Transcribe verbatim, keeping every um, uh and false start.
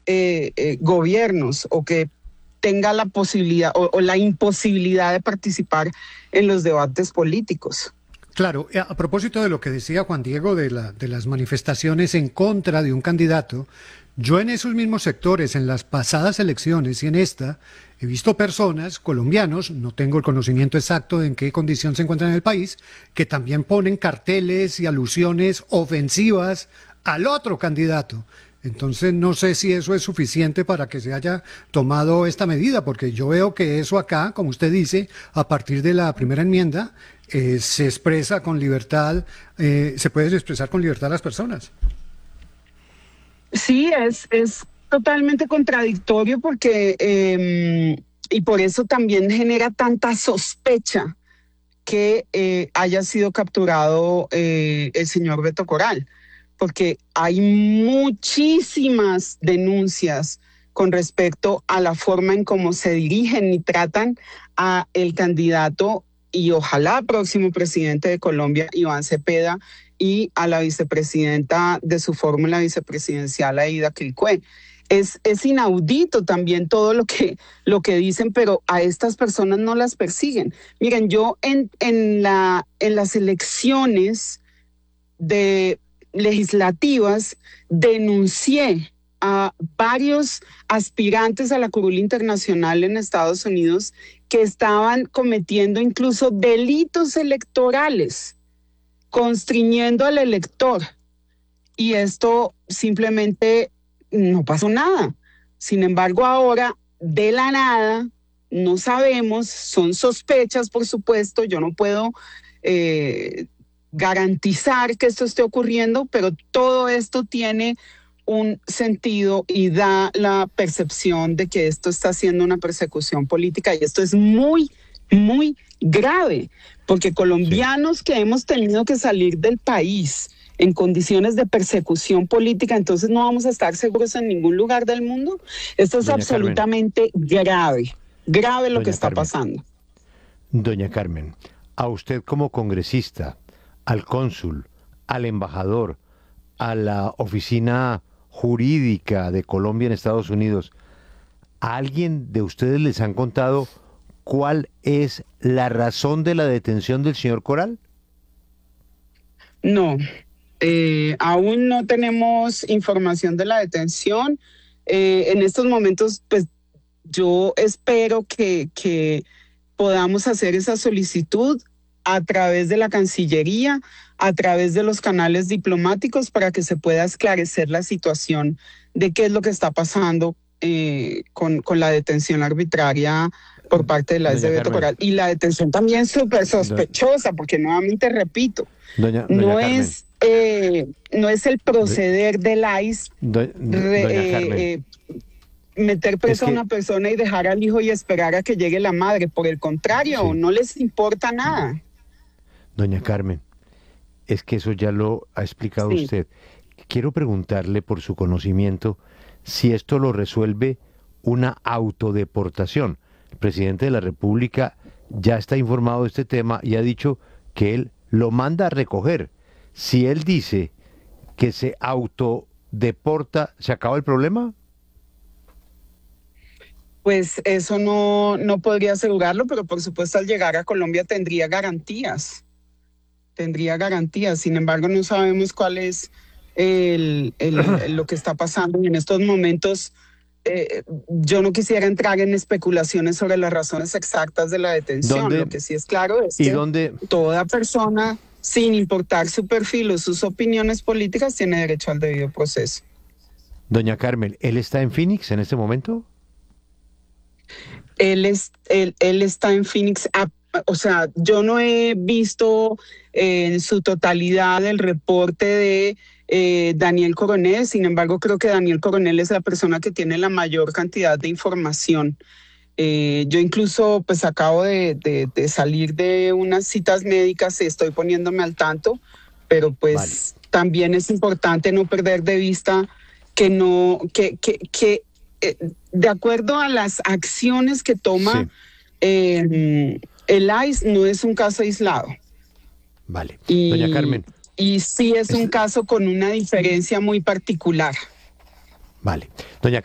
eh, eh, gobiernos o que tenga la posibilidad o, o la imposibilidad de participar en los debates políticos. Claro, a propósito de lo que decía Juan Diego de, la, de las manifestaciones en contra de un candidato, yo en esos mismos sectores, en las pasadas elecciones y en esta, he visto personas, colombianos, no tengo el conocimiento exacto de en qué condición se encuentran en el país, que también ponen carteles y alusiones ofensivas al otro candidato. Entonces no sé si eso es suficiente para que se haya tomado esta medida, porque yo veo que eso acá, como usted dice, a partir de la primera enmienda, eh, se expresa con libertad, eh, se puede expresar con libertad a las personas. Sí, es, es totalmente contradictorio porque, eh, y por eso también genera tanta sospecha que eh, haya sido capturado eh, el señor Beto Coral, porque hay muchísimas denuncias con respecto a la forma en cómo se dirigen y tratan a el candidato y ojalá próximo presidente de Colombia, Iván Cepeda, y a la vicepresidenta de su fórmula vicepresidencial, Aida Quilcué. Es, es inaudito también todo lo que, lo que dicen, pero a estas personas no las persiguen. Miren, yo en, en, la, en las elecciones de legislativas denuncié a varios aspirantes a la curul internacional en Estados Unidos que estaban cometiendo incluso delitos electorales, constriñendo al elector. Y esto simplemente no pasó nada. Sin embargo, ahora, de la nada, no sabemos, son sospechas, por supuesto, yo no puedo eh, garantizar que esto esté ocurriendo, pero todo esto tiene un sentido y da la percepción de que esto está siendo una persecución política y esto es muy, muy grave, porque colombianos sí. que hemos tenido que salir del país en condiciones de persecución política, entonces no vamos a estar seguros en ningún lugar del mundo. Esto es Doña absolutamente Carmen. grave, grave lo Doña que está Carmen. pasando. Doña Carmen, a usted como congresista, al cónsul, al embajador, a la oficina jurídica de Colombia en Estados Unidos, ¿a alguien de ustedes les han contado cuál es la razón de la detención del señor Coral? No, eh, aún no tenemos información de la detención. Eh, en estos momentos, pues yo espero que, que podamos hacer esa solicitud a través de la Cancillería, a través de los canales diplomáticos para que se pueda esclarecer la situación de qué es lo que está pasando eh, con, con la detención arbitraria por parte de la S. Beto Coral. Y la detención también súper sospechosa, porque nuevamente repito, doña, doña no, es, eh, no es el proceder del I C E Do, do, re, eh, meter preso es que, a una persona y dejar al hijo y esperar a que llegue la madre. Por el contrario, sí. no les importa nada. Doña Carmen, es que eso ya lo ha explicado sí. usted. Quiero preguntarle por su conocimiento si esto lo resuelve una autodeportación. El presidente de la República ya está informado de este tema y ha dicho que él lo manda a recoger. Si él dice que se autodeporta, ¿se acaba el problema? Pues eso no, no podría asegurarlo, pero por supuesto al llegar a Colombia tendría garantías. Tendría garantías. Sin embargo, no sabemos cuál es el, el, el, lo que está pasando. Y en estos momentos eh, yo no quisiera entrar en especulaciones sobre las razones exactas de la detención. ¿Dónde? Lo que sí es claro es ¿Y que dónde? toda persona, sin importar su perfil o sus opiniones políticas, tiene derecho al debido proceso. Doña Carmen, ¿él está en Phoenix en este momento? Él, es, él, él está en Phoenix. A, o sea, yo no he visto eh, en su totalidad el reporte de eh, Daniel Coronel. Sin embargo, creo que Daniel Coronel es la persona que tiene la mayor cantidad de información. Eh, yo incluso pues acabo de, de, de salir de unas citas médicas y estoy poniéndome al tanto, pero pues vale. también es importante no perder de vista que no, que, que, que eh, de acuerdo a las acciones que toma sí. eh, el I C E, no es un caso aislado. Vale. Y, Doña Carmen. Y sí es, es un caso con una diferencia muy particular. Vale. Doña